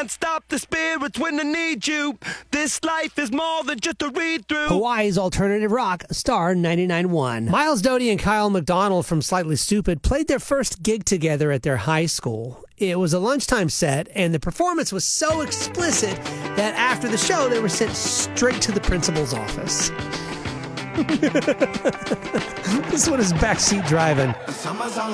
can't stop the spirits when they need you. This life is more than just a read-through. Hawaii's alternative rock, Star 99.1. Miles Doty and Kyle McDonald from Slightly Stoopid played their first gig together at their high school. It was a lunchtime set, and the performance was so explicit that after the show, they were sent straight to the principal's office. This one is backseat driving.